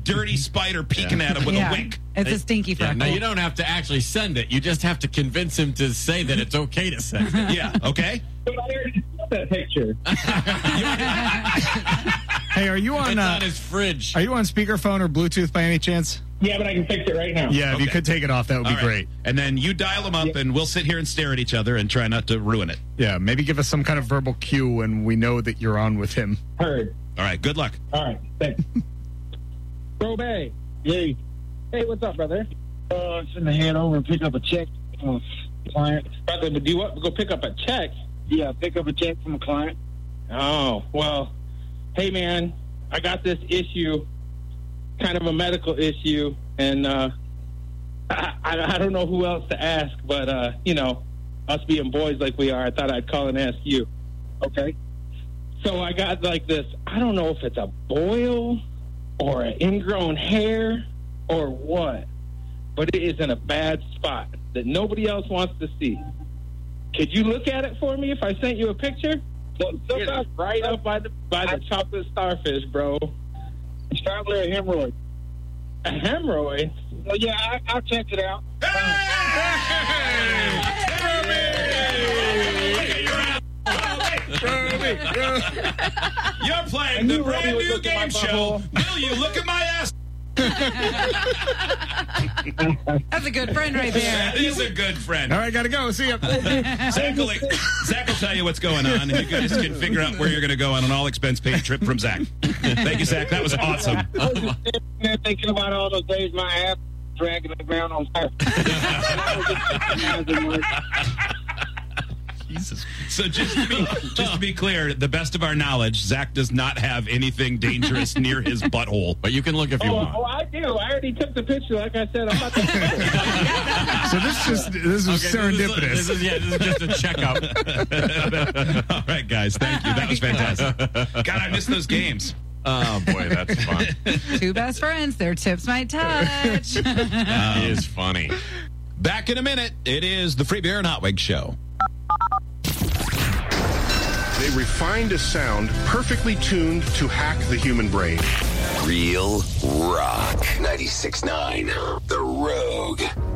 dirty spider peeking at him with a wink. It's a stinky freckle. Now, you don't have to actually send it. You just have to convince him to say that it's okay to send it. Yeah, okay? But I already saw that picture. Hey, are you on? It's on his fridge. Are you on speakerphone or Bluetooth by any chance? Yeah, but I can fix it right now. Yeah, if you Okay. could take it off, that would be All right. great. And then you dial him up, and we'll sit here and stare at each other and try not to ruin it. Yeah, maybe give us some kind of verbal cue when we know that you're on with him. Heard. All right, good luck. All right, thanks. Bro Bay. Yay. Hey, what's up, brother? I'm going to head over and pick up a check from a client. Brother, but do you want to go pick up a check? Yeah, pick up a check from a client. Oh, well, hey, man, I got this issue, kind of a medical issue, and I don't know who else to ask, but, you know, us being boys like we are, I thought I'd call and ask you. Okay. So I got like this, I don't know if it's a boil or an ingrown hair or what, but it is in a bad spot that nobody else wants to see. Could you look at it for me if I sent you a picture? It's right up by the chocolate starfish, bro. It's probably a hemorrhoid. A hemorrhoid? Well, yeah, I'll check it out. You're playing the brand new game show. Will you look at my ass? That's a good friend right there. That is a good friend. All right, gotta go. See ya. Zach will tell you what's going on, and you guys can figure out where you're going to go on an all-expense-paid trip from Zach. Thank you, Zach. That was awesome. I was just sitting there thinking about all those days my ass dragging the ground on fire. Jesus. So just to be clear, the best of our knowledge, Zach does not have anything dangerous near his butthole. But you can look if you want. Oh, I do. I already took the picture. Like I said, I'm about to. So this is serendipitous. This is just a checkup. All right, guys. Thank you. That was fantastic. God, I miss those games. Oh, boy, that's fun. Two best friends, their tips might touch. He is funny. Back in a minute. It is the Free Beer and Hot Wings Show. They refined a sound perfectly tuned to hack the human brain. Real Rock 96.9. The Rogue.